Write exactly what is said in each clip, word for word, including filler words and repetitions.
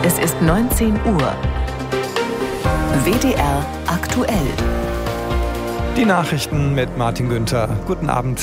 Es ist neunzehn Uhr. W D R aktuell. Die Nachrichten mit Martin Günther. Guten Abend.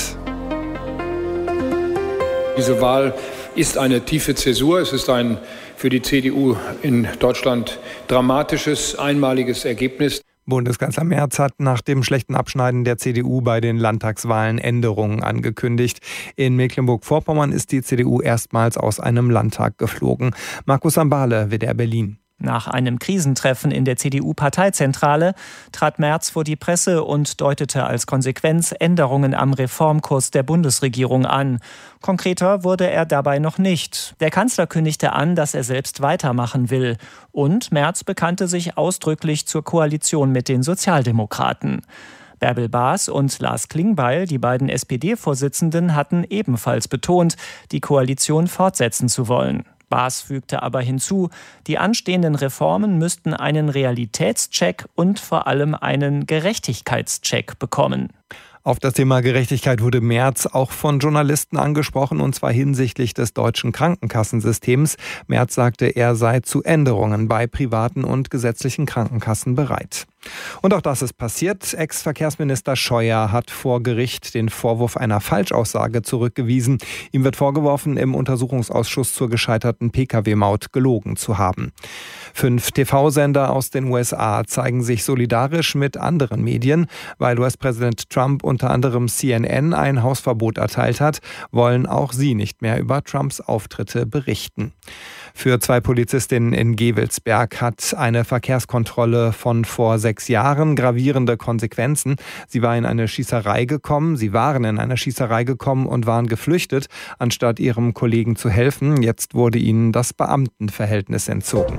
Diese Wahl ist eine tiefe Zäsur. Es ist ein für die C D U in Deutschland dramatisches, einmaliges Ergebnis. Bundeskanzler Merz hat nach dem schlechten Abschneiden der C D U bei den Landtagswahlen Änderungen angekündigt. In Mecklenburg-Vorpommern ist die C D U erstmals aus einem Landtag geflogen. Markus Sambale, W D R Berlin. Nach einem Krisentreffen in der C D U-Parteizentrale trat Merz vor die Presse und deutete als Konsequenz Änderungen am Reformkurs der Bundesregierung an. Konkreter wurde er dabei noch nicht. Der Kanzler kündigte an, dass er selbst weitermachen will. Und Merz bekannte sich ausdrücklich zur Koalition mit den Sozialdemokraten. Bärbel Baas und Lars Klingbeil, die beiden S P D-Vorsitzenden, hatten ebenfalls betont, die Koalition fortsetzen zu wollen. Baas fügte aber hinzu, die anstehenden Reformen müssten einen Realitätscheck und vor allem einen Gerechtigkeitscheck bekommen. Auf das Thema Gerechtigkeit wurde Merz auch von Journalisten angesprochen, und zwar hinsichtlich des deutschen Krankenkassensystems. Merz sagte, er sei zu Änderungen bei privaten und gesetzlichen Krankenkassen bereit. Und auch das ist passiert. Ex-Verkehrsminister Scheuer hat vor Gericht den Vorwurf einer Falschaussage zurückgewiesen. Ihm wird vorgeworfen, im Untersuchungsausschuss zur gescheiterten P K W-Maut gelogen zu haben. Fünf T V-Sender aus den U S A zeigen sich solidarisch mit anderen Medien. Weil U S-Präsident Trump unter anderem C N N ein Hausverbot erteilt hat, wollen auch sie nicht mehr über Trumps Auftritte berichten. Für zwei Polizistinnen in Gevelsberg hat eine Verkehrskontrolle von vor sechs Jahren gravierende Konsequenzen. Sie war in eine Schießerei gekommen, sie waren in eine Schießerei gekommen und waren geflüchtet, anstatt ihrem Kollegen zu helfen. Jetzt wurde ihnen das Beamtenverhältnis entzogen.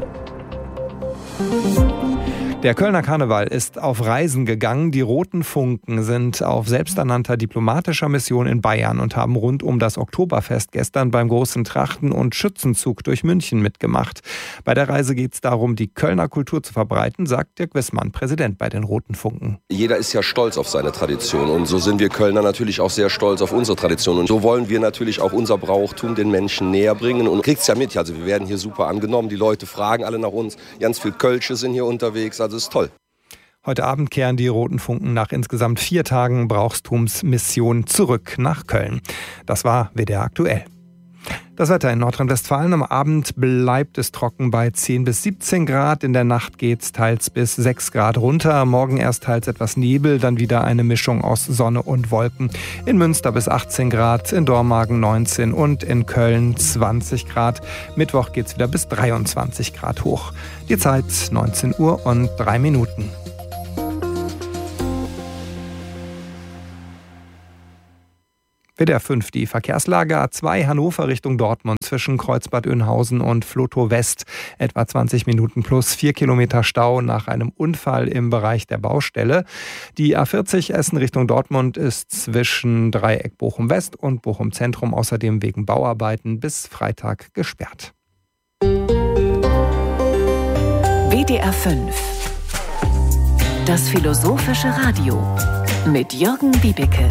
Der Kölner Karneval ist auf Reisen gegangen. Die Roten Funken sind auf selbsternannter diplomatischer Mission in Bayern und haben rund um das Oktoberfest gestern beim großen Trachten- und Schützenzug durch München mitgemacht. Bei der Reise geht es darum, die Kölner Kultur zu verbreiten, sagt Dirk Wissmann, Präsident bei den Roten Funken. Jeder ist ja stolz auf seine Tradition, und so sind wir Kölner natürlich auch sehr stolz auf unsere Tradition. Und so wollen wir natürlich auch unser Brauchtum den Menschen näher bringen. Und kriegt's ja mit, also wir werden hier super angenommen. Die Leute fragen alle nach uns. Ganz viel Kölsche sind hier unterwegs. Also das ist toll. Heute Abend kehren die Roten Funken nach insgesamt vier Tagen Brauchtumsmission zurück nach Köln. Das war W D R aktuell. Das Wetter in Nordrhein-Westfalen: Am Abend bleibt es trocken bei zehn bis siebzehn Grad. In der Nacht geht es teils bis sechs Grad runter. Morgen erst teils etwas Nebel, dann wieder eine Mischung aus Sonne und Wolken. In Münster bis achtzehn Grad, in Dormagen neunzehn und in Köln zwanzig Grad. Mittwoch geht es wieder bis dreiundzwanzig Grad hoch. Die Zeit neunzehn Uhr und drei Minuten. W D R fünf, die Verkehrslage: A zwei Hannover Richtung Dortmund zwischen Kreuzbad Oeynhausen und Vlotho West. Etwa zwanzig Minuten plus vier Kilometer Stau nach einem Unfall im Bereich der Baustelle. Die A vierzig Essen Richtung Dortmund ist zwischen Dreieck Bochum West und Bochum Zentrum außerdem wegen Bauarbeiten bis Freitag gesperrt. W D R fünf. Das philosophische Radio mit Jürgen Biebeke.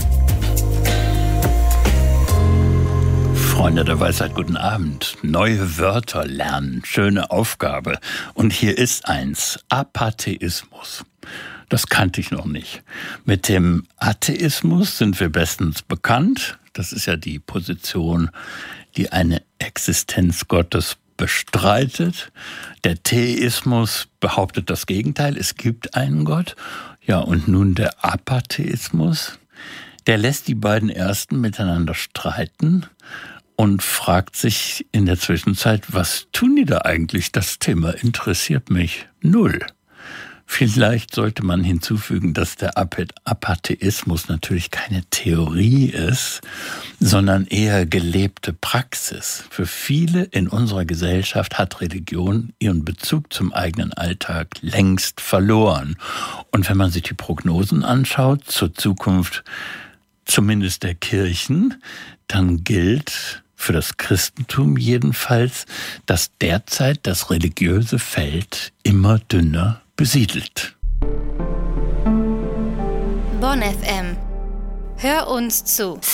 Freunde der Weisheit, guten Abend. Neue Wörter lernen, schöne Aufgabe. Und hier ist eins: Apatheismus. Das kannte ich noch nicht. Mit dem Atheismus sind wir bestens bekannt. Das ist ja die Position, die eine Existenz Gottes bestreitet. Der Theismus behauptet das Gegenteil. Es gibt einen Gott. Ja, und nun der Apatheismus. Der lässt die beiden Ersten miteinander streiten und fragt sich in der Zwischenzeit, was tun die da eigentlich? Das Thema interessiert mich null. Vielleicht sollte man hinzufügen, dass der Apatheismus natürlich keine Theorie ist, sondern eher gelebte Praxis. Für viele in unserer Gesellschaft hat Religion ihren Bezug zum eigenen Alltag längst verloren. Und wenn man sich die Prognosen anschaut zur Zukunft, zumindest der Kirchen, dann gilt für das Christentum jedenfalls, dass derzeit das religiöse Feld immer dünner besiedelt. Bonn F M. Hör uns zu.